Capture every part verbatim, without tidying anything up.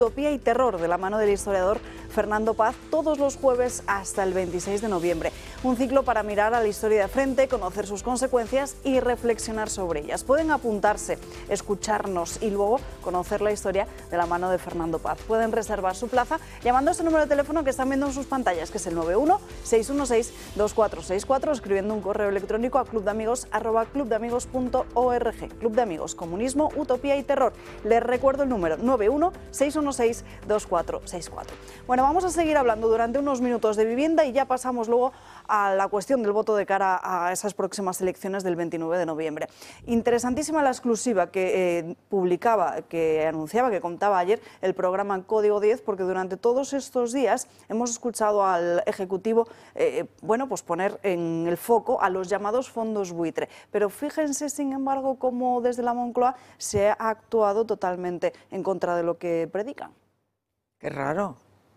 Utopía y terror, de la mano del historiador Fernando Paz, todos los jueves hasta el veintiséis de noviembre. Un ciclo para mirar a la historia de frente, conocer sus consecuencias y reflexionar sobre ellas. Pueden apuntarse, escucharnos y luego conocer la historia de la mano de Fernando Paz. Pueden reservar su plaza llamando a este número de teléfono que están viendo en sus pantallas, que es el nueve uno, seis uno seis, dos cuatro seis cuatro, escribiendo un correo electrónico a clubdeamigos arroba clubdeamigos punto org. Club de Amigos, Comunismo, Utopía y Terror. Les recuerdo el número nueve uno, seis uno seis, dos cuatro seis cuatro. Bueno, vamos a seguir hablando durante unos minutos de vivienda y ya pasamos luego a la cuestión del voto de cara a esas próximas elecciones del veintinueve de noviembre. Interesantísima la exclusiva que eh, publicaba, que anunciaba, que contaba ayer el programa Código diez, porque durante todos estos días hemos escuchado al Ejecutivo eh, bueno, pues poner en el foco a los llamados fondos buitre. Pero fíjense, sin embargo, cómo desde la Moncloa se ha actuado totalmente en contra de lo que predican. Qué raro.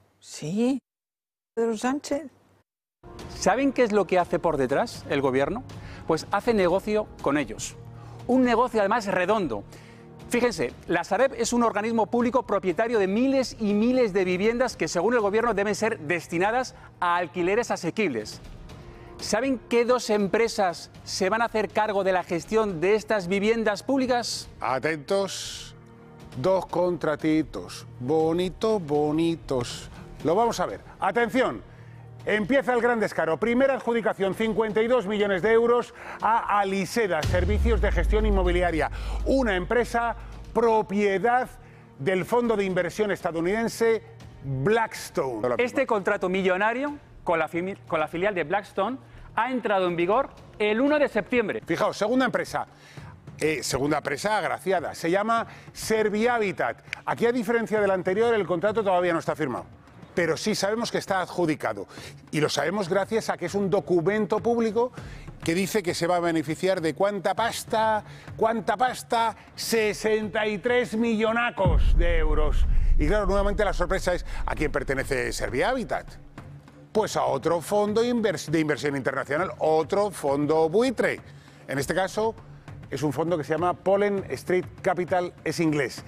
Sí, Pedro Sánchez. ¿Saben qué es lo que hace por detrás el gobierno? Pues hace negocio con ellos. Un negocio además redondo. Fíjense, la Sareb es un organismo público propietario de miles y miles de viviendas que según el gobierno deben ser destinadas a alquileres asequibles. ¿Saben qué dos empresas se van a hacer cargo de la gestión de estas viviendas públicas? Atentos, dos contratitos, bonitos, bonitos. Lo vamos a ver. Atención, empieza el gran descaro. Primera adjudicación, cincuenta y dos millones de euros a Aliseda, Servicios de Gestión Inmobiliaria, una empresa propiedad del fondo de inversión estadounidense Blackstone. Este contrato millonario con la, con la filial de Blackstone ha entrado en vigor el uno de septiembre. Fijaos, segunda empresa. Eh, segunda empresa agraciada. Se llama Servihabitat. Aquí, a diferencia del anterior, el contrato todavía no está firmado. Pero sí sabemos que está adjudicado. Y lo sabemos gracias a que es un documento público que dice que se va a beneficiar de cuánta pasta, cuánta pasta, sesenta y tres millonacos de euros. Y claro, nuevamente la sorpresa es ¿a quién pertenece Servihabitat? Pues a otro fondo de inversión internacional, otro fondo buitre. En este caso es un fondo que se llama Pollen Street Capital, es inglés.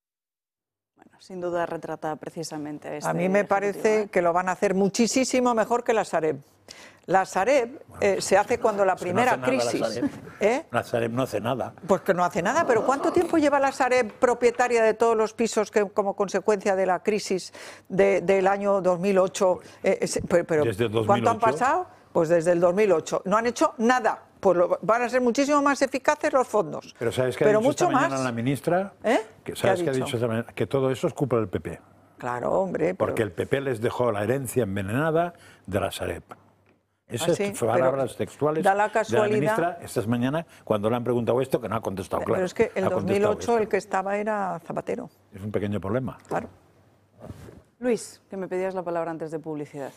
Sin duda retrata precisamente a este A mí me parece ¿eh? que lo van a hacer muchísimo mejor que la Sareb. La Sareb eh, se hace cuando la primera no hace nada crisis... La Sareb. ¿Eh? La Sareb no hace nada. Pues que no hace nada, pero ¿cuánto tiempo lleva la Sareb propietaria de todos los pisos que como consecuencia de la crisis de, del año dos mil ocho? Eh, es, pero, pero Desde dos mil ocho. ¿Cuánto han pasado? Pues desde el dos mil ocho. No han hecho nada. Pues lo, van a ser muchísimo más eficaces los fondos. Pero ¿sabes qué ha pero dicho mucho esta mañana más. la ministra? ¿Eh? Que, ¿Sabes qué, ¿Qué ha ha dicho dicho? esta mañana? Que todo eso es culpa del P P. Claro, hombre. Pero... Porque el P P les dejó la herencia envenenada de la Sareb. Esas ¿Ah, sí? palabras textuales da la de casualidad... la ministra esta mañana cuando le han preguntado esto, que no ha contestado claro. Pero es que el ha dos mil ocho esto. el que estaba era Zapatero. Es un pequeño problema. Claro. Luis, que me pedías la palabra antes de publicidad.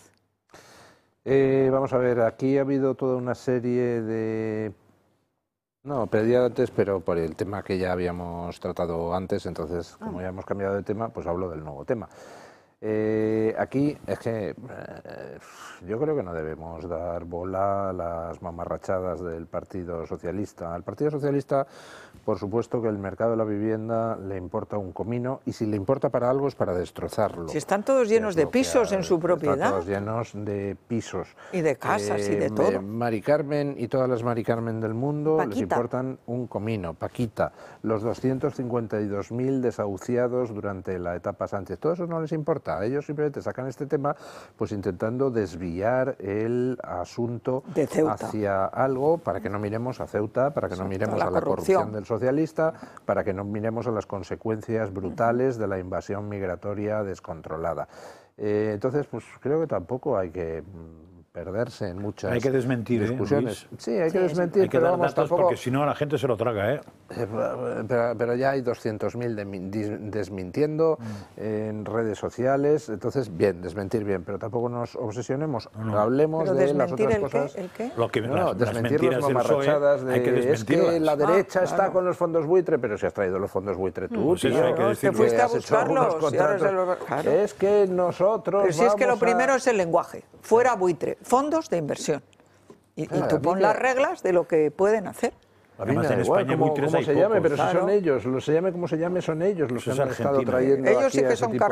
Eh, vamos a ver, aquí ha habido toda una serie de... No, pedía antes, pero por el tema que ya habíamos tratado antes, entonces, como ya hemos cambiado de tema, pues hablo del nuevo tema. Eh, aquí es que eh, yo creo que no debemos dar bola a las mamarrachadas del Partido Socialista. Al Partido Socialista, por supuesto que el mercado de la vivienda le importa un comino, y si le importa para algo es para destrozarlo. Si están todos llenos de pisos en su propiedad. Están todos llenos de pisos. Y de casas eh, y de todo. Mari Carmen y todas las Mari Carmen del mundo Paquita. les importan un comino. Paquita, los doscientos cincuenta y dos mil desahuciados durante la etapa Sánchez, todo eso no les importa. Ellos simplemente sacan este tema pues intentando desviar el asunto de Ceuta hacia algo para que no miremos a Ceuta, para que Exacto, no miremos la a la corrupción. corrupción del socialista, para que no miremos a las consecuencias brutales de la invasión migratoria descontrolada. Eh, entonces, pues creo que tampoco hay que perderse en muchas hay que desmentir, discusiones. ¿eh, Luis? Sí, hay que Sí, desmentir, hay que pero dar vamos, datos tampoco... porque si no la gente se lo traga, ¿eh? Eh, Pero, pero ya hay doscientos mil desmintiendo mm. en redes sociales, entonces bien, desmentir bien, pero tampoco nos obsesionemos, no, no. hablemos ¿Pero de las otras el cosas. Qué, ¿El qué? Lo que, No, las, desmentir las las mentiras mamarrachadas del P S O E, hay que de es que desmentirlas. la derecha Ah, está claro. con los fondos buitre, pero si has traído los fondos buitre tú, Pues tío, eso hay que Claro, decirlo. te fuiste a has hecho algunos buscarlos y ahora se contratos. los... Claro. Es que nosotros Pero si es que lo vamos a- primero es el lenguaje, fuera buitre, fondos de inversión. Y, y Ah, tú a mí pon me- las reglas de lo que pueden hacer. A mí me Además, da en igual España cómo, buitres cómo hay se llame, pocos. pero si Claro. son ellos, los se llame como se llame, son ellos los Eso que es han estado Argentina. trayendo Ellos aquí sí a que ese son tipo